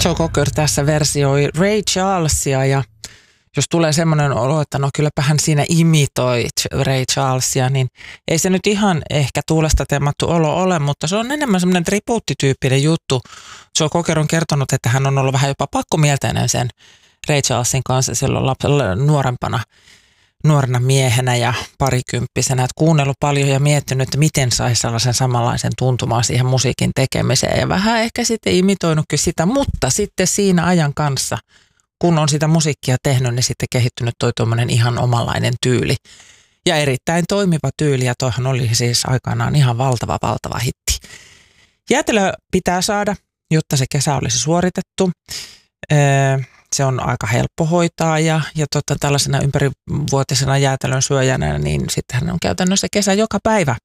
Joe Cocker tässä versioi Ray Charlesia ja jos tulee semmoinen olo, että no kylläpä hän siinä imitoi Ray Charlesia, niin ei se nyt ihan ehkä tuulesta temmattu olo ole, mutta se on enemmän semmoinen tribuuttityyppinen juttu. Joe Cocker on kertonut, että hän on ollut vähän jopa pakkomielteinen sen Ray Charlesin kanssa silloin nuorena miehenä ja parikymppisenä, että kuunnellut paljon ja miettinyt, että miten saisi sellaisen samanlaisen tuntumaan siihen musiikin tekemiseen ja vähän ehkä sitten imitoinutkin sitä, mutta sitten siinä ajan kanssa, kun on sitä musiikkia tehnyt, niin sitten kehittynyt toi tuommoinen ihan omanlainen tyyli ja erittäin toimiva tyyli ja toihan oli siis aikanaan ihan valtava hitti. Jäätelö pitää saada, jotta se kesä olisi suoritettu. Se on aika helppo hoitaa ja tällaisena ympärivuotisena jäätelön syöjänä, niin sittenhän on käytännössä kesä joka päivä.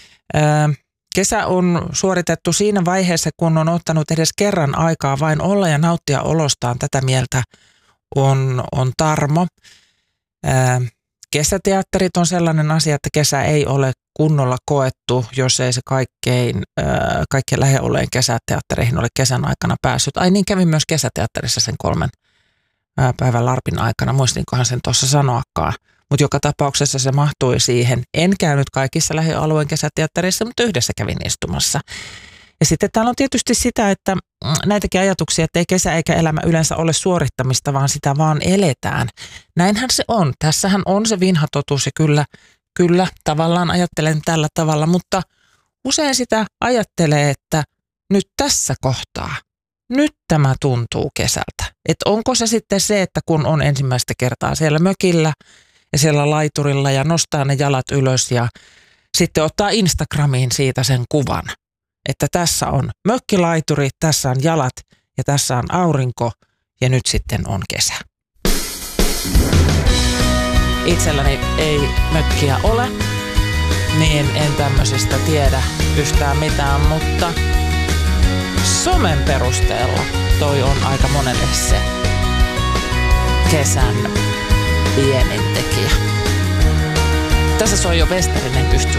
Kesä on suoritettu siinä vaiheessa, kun on ottanut edes kerran aikaa vain olla ja nauttia olostaan. Tätä mieltä on Tarmo. Kesäteatterit on sellainen asia, että kesä ei ole kunnolla koettu, jos ei se kaikkein läheolleen kesäteattereihin ole kesän aikana päässyt. Ai niin, kävin myös kesäteatterissa sen 3 päivän larpin aikana, muistinkohan sen tuossa sanoakaan. Mutta joka tapauksessa se mahtui siihen. En käynyt kaikissa lähialueen kesäteattereissa, mutta yhdessä kävin istumassa. Ja sitten täällä on tietysti sitä, että näitäkin ajatuksia, että ei kesä eikä elämä yleensä ole suorittamista, vaan sitä vaan eletään. Näinhän se on. Tässähän on se vinha totuus ja kyllä tavallaan ajattelen tällä tavalla, mutta usein sitä ajattelee, että nyt tässä kohtaa, nyt tämä tuntuu kesältä. Että onko se sitten se, että kun on ensimmäistä kertaa siellä mökillä ja siellä laiturilla ja nostaa ne jalat ylös ja sitten ottaa Instagramiin siitä sen kuvan, että tässä on mökkilaituri, tässä on jalat ja tässä on aurinko ja nyt sitten on kesä. Itselläni ei mökkiä ole, niin en tämmöisestä tiedä yhtään mitään, mutta somen perusteella toi on aika monelle se kesän pienin tekijä. Tässä soi jo Westerinen yhtye